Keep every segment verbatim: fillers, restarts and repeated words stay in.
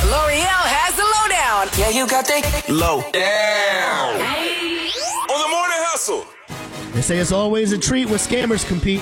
L'Oreal has the lowdown. Yeah, you got the low down. On the morning hustle. They say it's always a treat when scammers compete.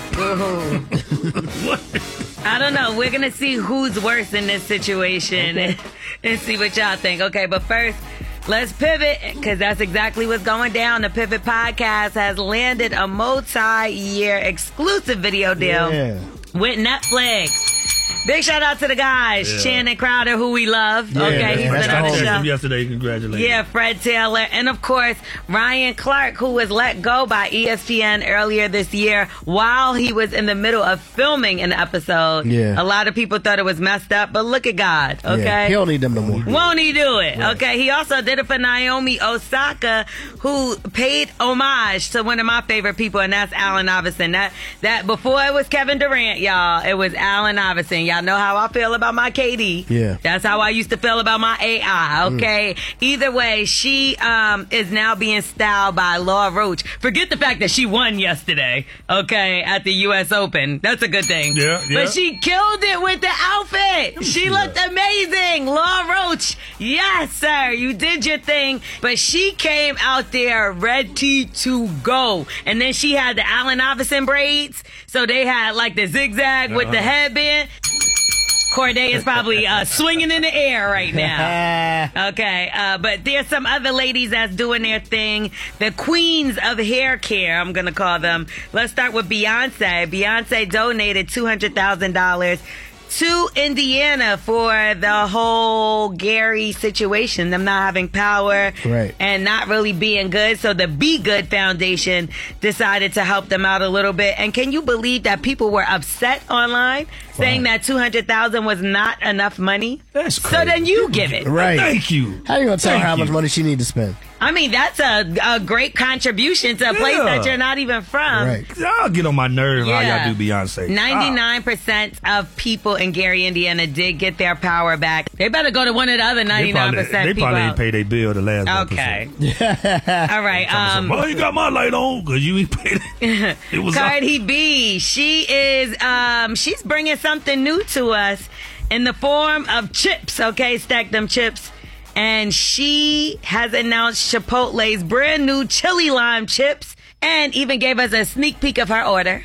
I don't know. We're going to see who's worse in this situation Okay. and, and see what y'all think. Okay, but first, let's pivot because that's exactly what's going down. The Pivot Podcast has landed a multi-year exclusive video deal Yeah. with Netflix. Big shout out to the guys, Yeah. Shannon Crowder, who we love. Yeah, okay, that's he's right. been on the That's show. Yesterday, congratulations. Yeah, Fred Taylor. And of course, Ryan Clark, who was let go by E S P N earlier this year while he was in the middle of filming an episode. Yeah. A lot of people thought it was messed up, but look at God, okay? Yeah, he don't need them no more. Won't he do it? Right. Okay, he also did it for Naomi Osaka, who paid homage to one of my favorite people, and that's Allen Iverson. That that before it was Kevin Durant, y'all, it was Allen Iverson. Y'all know how I feel about my K D. Yeah. That's how I used to feel about my A I, okay? Mm. Either way, she um, is now being styled by Laura Roach. Forget the fact that she won yesterday, okay, at the U S Open. That's a good thing. Yeah, yeah. But she killed it with the outfit. She looked amazing. Laura Roach, yes, sir, you did your thing. But she came out there ready to go. And then she had the Allen Iverson braids. So they had like the zigzag uh-huh. with the headband. Corday is probably uh, swinging in the air right now. Okay, uh, but there's some other ladies that's doing their thing. The queens of hair care, I'm going to call them. Let's start with Beyonce. Beyonce donated two hundred thousand dollars to Indiana for the whole Gary situation, them not having power right. and not really being good. So the Be Good Foundation decided to help them out a little bit. And can you believe that people were upset online saying wow. that two hundred thousand dollars was not enough money? That's crazy. So then you give it. Right. Thank you. How you going to tell Thank her how you. much money she need to spend? I mean, that's a, a great contribution to a place Yeah. that you're not even from. Right. Y'all get on my nerves Yeah. how y'all do Beyonce. ninety-nine percent of people in Gary, Indiana did get their power back. They better go to one of the other They ninety-nine probably, percent they people probably out. ain't pay their bill the last Okay. episode. All right. Um, Oh, you got my light on because you ain't paid it. It was Cardi B, she is, um, she's bringing something new to us in the form of chips, okay? Stack them chips. And she has announced Chipotle's brand new chili lime chips and even gave us a sneak peek of her order.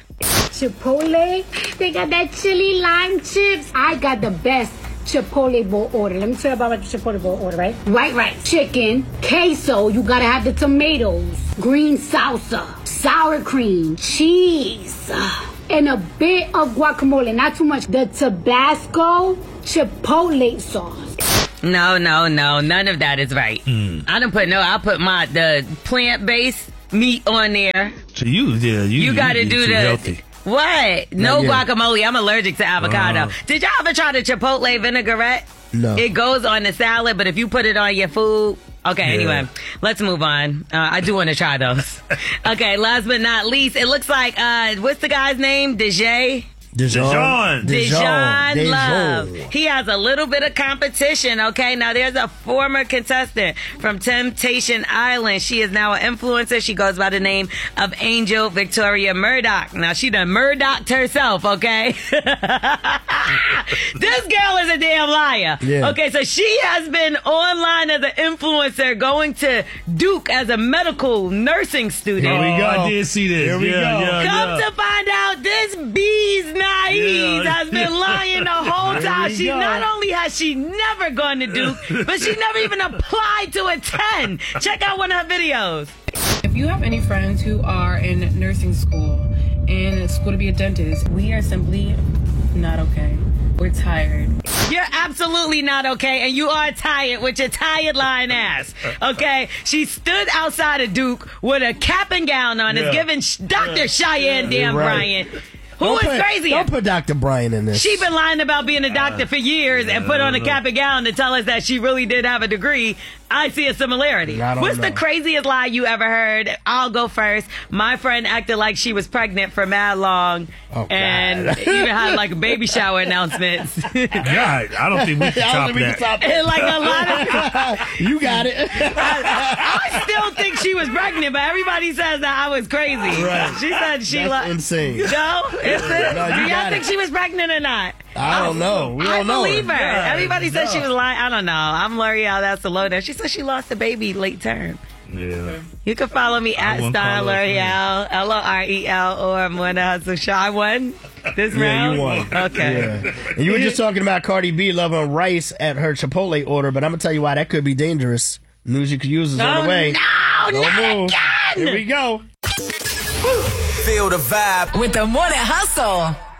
Chipotle, they got that chili lime chips. I got the best Chipotle bowl order. Let me tell you about my Chipotle bowl order, right? White rice, chicken, queso, you gotta have the tomatoes, green salsa, sour cream, cheese, and a bit of guacamole, not too much. The Tabasco Chipotle sauce. No, no, no. None of that is right. Mm. I didn't put no, I put my, the plant-based meat on there. So you, yeah, you, You gotta you do too the... healthy. What? No Not yet. guacamole. I'm allergic to avocado. Uh-huh. Did y'all ever try the Chipotle vinaigrette? No. It goes on the salad, but if you put it on your food... Okay, Yeah. anyway, let's move on. Uh, I do want to try those. Okay, last but not least, it looks like, uh, what's the guy's name? DeJay? Dijon. Dijon Love. Dijon. He has a little bit of competition, okay? Now, there's a former contestant from Temptation Island. She is now an influencer. She goes by the name of Angel Victoria Murdoch. Now, she done Murdoch herself, okay? This girl is a damn liar. Yeah. Okay, so she has been online as an influencer going to Duke as a medical nursing student. Here we go. Oh, I did see this. Here we yeah, go. Yeah, Come yeah. to find out, this bee's naive Yeah. has been lying the whole There time. we She go. not only has she never gone to Duke, but she never even applied to attend. Check out one of her videos. If you have any friends who are in nursing school and school to be a dentist, we are simply not okay. We're tired. You're absolutely not okay, and you are tired with your tired lying ass. Okay? She stood outside of Duke with a cap and gown on. Yeah. It's giving Sh- Doctor Cheyenne Dan Right. Bryant. Who Don't is put- crazy? Don't put Doctor Bryan in this. She been lying about being a doctor for years and put on a cap and gown to tell us that she really did have a degree. I see a similarity. I don't What's know. the craziest lie you ever heard? I'll go first. My friend acted like she was pregnant for mad long Oh, and God. even had like baby shower announcements. God, I don't think we can I top don't think we that. can top And like a lot of You got it. I still think she was pregnant, but everybody says that I was crazy. Right. She said she That's li- insane. No? Is it? No, you Do y'all got think it. she was pregnant or not? I don't know. We I don't know. believe her. Yeah, Everybody said she yeah. was lying. I don't know. I'm L'Oreal. That's the lowdown. She said she lost a baby late term. Yeah. You can follow me I at won't Star follow L'Oreal, L O R E L, or Morning Hustle Show. I won this Yeah, round? you won. Okay. Yeah. And you were just talking about Cardi B loving rice at her Chipotle order, but I'm going to tell you why that could be dangerous. News you could use is on Oh, the way. no, Don't not move. again. Here we go. Feel the vibe. With the Morning Hustle.